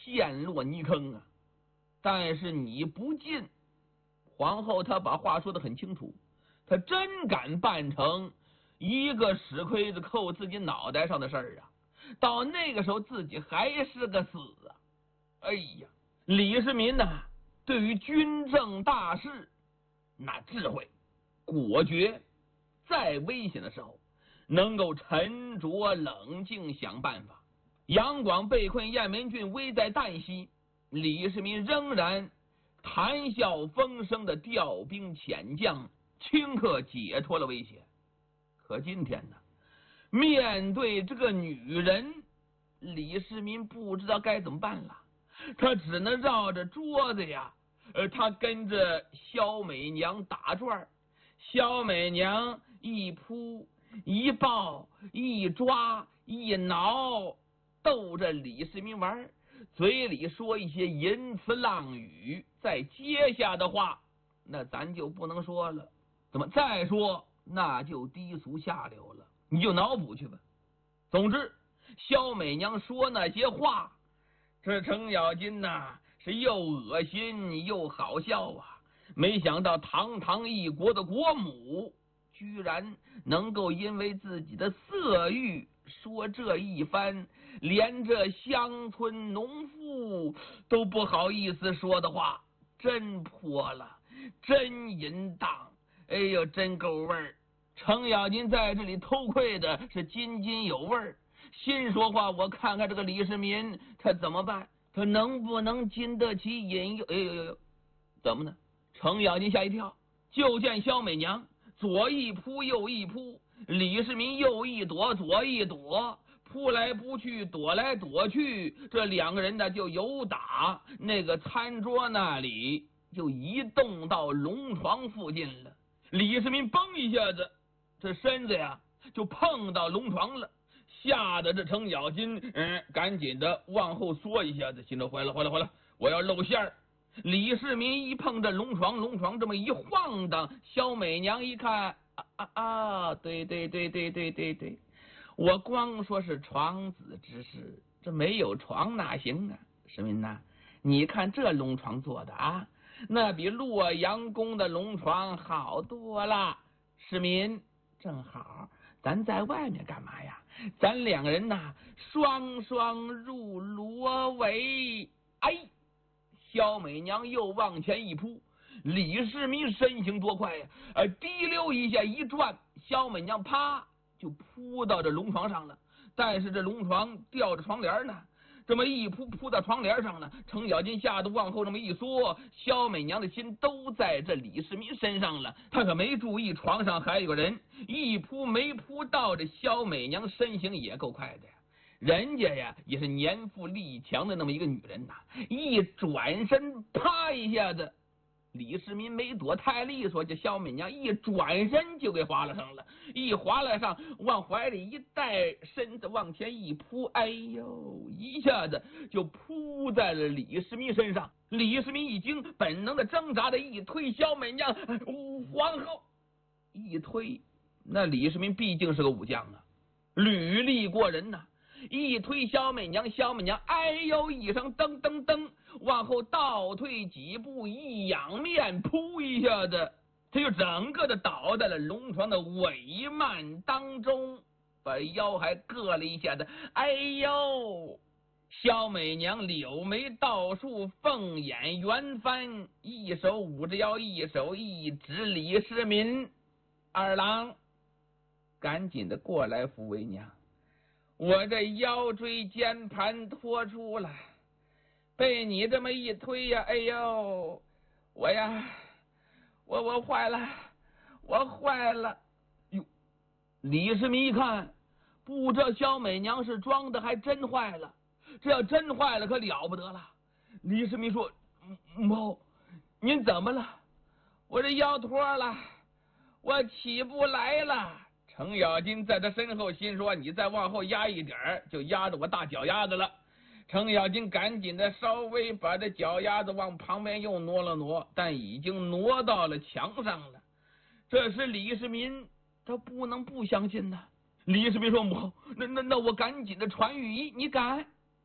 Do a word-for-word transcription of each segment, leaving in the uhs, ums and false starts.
陷落泥坑啊！但是你不进，皇后她把话说得很清楚，她真敢办成一个屎盔子扣自己脑袋上的事儿啊！到那个时候自己还是个死啊！哎呀，李世民呐、啊，对于军政大事那智慧果决，再危险的时候能够沉着冷静想办法。杨广被困，雁门郡危在旦夕，李世民仍然谈笑风生的调兵遣将，顷刻解脱了危险。可今天呢，面对这个女人，李世民不知道该怎么办了，他只能绕着桌子呀，呃，他跟着萧美娘打转，萧美娘一扑一抱一抓一挠，逗着李世民玩，嘴里说一些淫词浪语。再接下的话，那咱就不能说了，怎么再说那就低俗下流了，你就脑补去吧。总之，萧美娘说那些话，这程咬金呐是又恶心又好笑啊！没想到堂堂一国的国母，居然能够因为自己的色欲说这一番连这乡村农妇都不好意思说的话，真泼了，真淫荡，哎呦，真够味儿！程咬金在这里偷窥的是津津有味儿，心说话，我看看这个李世民他怎么办，他能不能经得起引诱？哎呦呦呦，怎么呢？程咬金吓一跳，就见萧美娘左一扑右一扑，李世民右一躲左一躲，扑来扑去躲来躲去，这两个人呢就由打那个餐桌那里就移动到龙床附近了。李世民嘣一下子，这身子呀就碰到龙床了，吓得这程咬金嗯，赶紧的往后缩一下子，心中坏了坏了坏了，我要露馅儿。李世民一碰这龙床，龙床这么一晃荡，萧美娘一看啊啊啊，对对对对对对对，我光说是床子之事，这没有床哪行啊？世民呐，你看这龙床做的啊，那比洛阳宫的龙床好多了。世民，正好咱在外面干嘛呀？咱两个人呐，双双入罗围。哎，萧美娘又往前一扑，李世民身形多快呀！呃，滴溜一下一转，萧美娘啪就扑到这龙床上了。但是这龙床吊着床帘呢，这么一扑扑到床帘上了，程咬金吓得往后这么一缩，萧美娘的心都在这李世民身上了，他可没注意床上还有个人，一扑没扑到，这萧美娘身形也够快的呀。人家呀也是年富力强的那么一个女人呐，一转身啪一下子，李世民没躲太利索，这萧美娘一转身就给划了上了，一划了上，往怀里一带，身子往前一扑，哎呦，一下子就扑在了李世民身上。李世民一惊，本能的挣扎的一推萧美娘，皇后一推，那李世民毕竟是个武将啊，履历过人呐、啊，一推萧美娘，萧美娘哎呦一声，噔噔噔往后倒退几步，一仰面，扑一下子，他就整个的倒在了龙床的帷幔当中，把腰还硌了一下子，哎呦！萧美娘柳眉倒竖，凤眼圆翻，一手捂着腰，一手一指李世民：“二郎，赶紧的过来扶为娘。我这腰椎间盘脱出了，被你这么一推呀，哎呦，我呀，我我坏了，我坏了。”哟，李世民一看，不知道萧美娘是装的还真坏了，这要真坏了可了不得了。李世民说：“母后，您怎么了？我这腰脱了，我起不来了。”程咬金在他身后心说：“你再往后压一点，就压着我大脚丫子了。”程咬金赶紧的稍微把这脚丫子往旁边又挪了挪，但已经挪到了墙上了。这时李世民他不能不相信呐。李世民说：“母后，那那那我赶紧的传御医，你敢？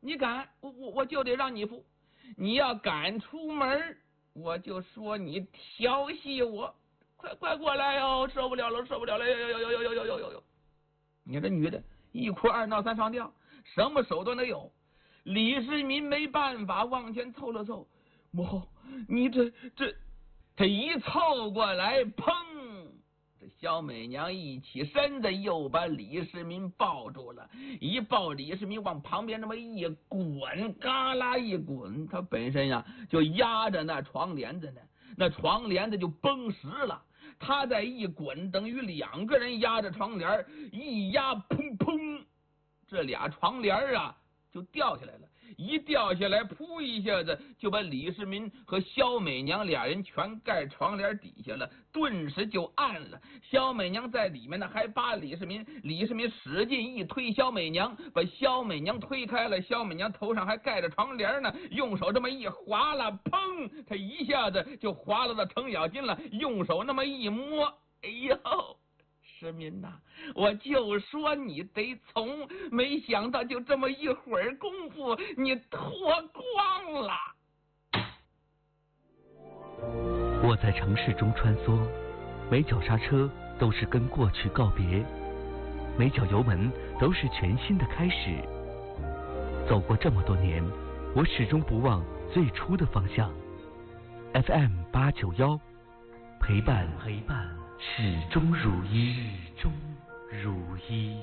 你敢，我我我就得让你付。你要敢出门，我就说你调戏我。快快过来哟！受不了了，受不了了！哟哟哟哟哟哟哟哟哟！你看这女的，一哭二闹三上吊，什么手段都有。李世民没办法，往前凑了凑，母后，你这这，这一凑过来，砰！这萧美娘一起身子，又把李世民抱住了，一抱李世民往旁边这么一滚，嘎啦一滚，他本身呀就压着那床帘子呢，那床帘子就崩实了。他再一滚，等于两个人压着床帘，一压，砰砰，这俩床帘啊就掉下来了。一掉下来，噗一下子就把李世民和萧美娘俩人全盖床帘底下了，顿时就暗了。萧美娘在里面呢，还扒李世民，李世民使劲一推萧美娘，把萧美娘推开了。萧美娘头上还盖着床帘呢，用手这么一划了，砰，他一下子就划拉到程咬金了，用手那么一摸，哎呦！世民呐、啊，我就说你得从，没想到就这么一会儿功夫，你脱光了。 我在城市中穿梭，每脚刹车都是跟过去告别，每脚油门都是全新的开始。走过这么多年，我始终不忘最初的方向。F M 八九幺，陪伴陪伴。始终如一，始终如一。